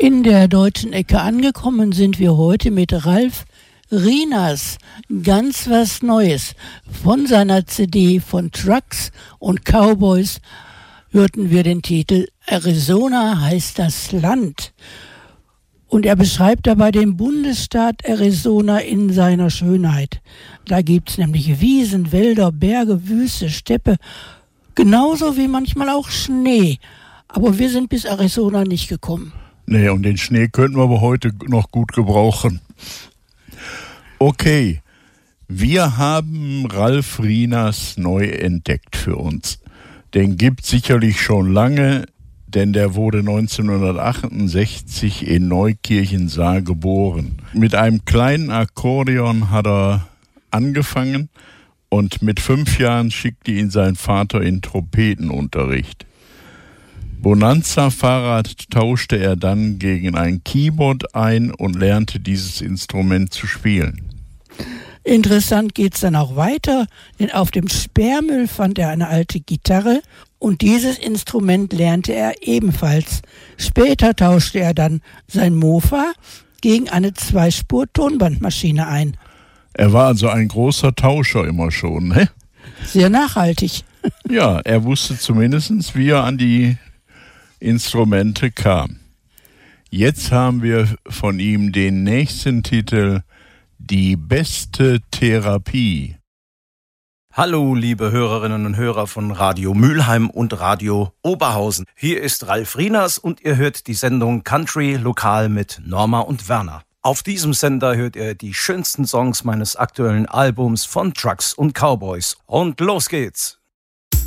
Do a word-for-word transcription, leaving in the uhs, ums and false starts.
In der deutschen Ecke angekommen sind wir heute mit Ralf Rieners, ganz was Neues. Von seiner C D von Trucks und Cowboys hörten wir den Titel Arizona heißt das Land. Und er beschreibt dabei den Bundesstaat Arizona in seiner Schönheit. Da gibt's nämlich Wiesen, Wälder, Berge, Wüste, Steppe, genauso wie manchmal auch Schnee. Aber wir sind bis Arizona nicht gekommen. Nee, und den Schnee könnten wir aber heute noch gut gebrauchen. Okay, wir haben Ralf Rieners neu entdeckt für uns. Den gibt's sicherlich schon lange, denn der wurde neunzehnhundertachtundsechzig in Neukirchen-Saar geboren. Mit einem kleinen Akkordeon hat er angefangen und mit fünf Jahren schickte ihn sein Vater in Trompetenunterricht. Bonanza-Fahrrad tauschte er dann gegen ein Keyboard ein und lernte dieses Instrument zu spielen. Interessant geht's dann auch weiter, denn auf dem Sperrmüll fand er eine alte Gitarre und dieses Instrument lernte er ebenfalls. Später tauschte er dann sein Mofa gegen eine Zweispur-Tonbandmaschine ein. Er war also ein großer Tauscher immer schon, ne? Sehr nachhaltig. Ja, er wusste zumindest, wie er an die Instrumente kam. Jetzt haben wir von ihm den nächsten Titel, Die beste Therapie. Hallo, liebe Hörerinnen und Hörer von Radio Mülheim und Radio Oberhausen. Hier ist Ralf Rieners und ihr hört die Sendung Country Lokal mit Norma und Werner. Auf diesem Sender hört ihr die schönsten Songs meines aktuellen Albums von Trucks und Cowboys. Und los geht's!